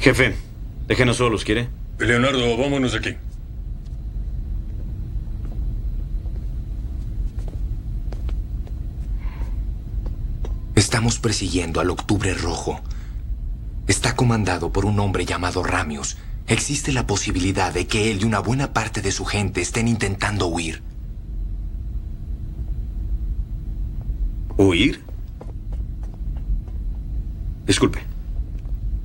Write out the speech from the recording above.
Jefe, déjenos solos, ¿quiere? Leonardo, vámonos de aquí. Estamos persiguiendo al Octubre Rojo. Está comandado por un hombre llamado Ramius. Existe la posibilidad de que él y una buena parte de su gente estén intentando huir. ¿Huir? Disculpe.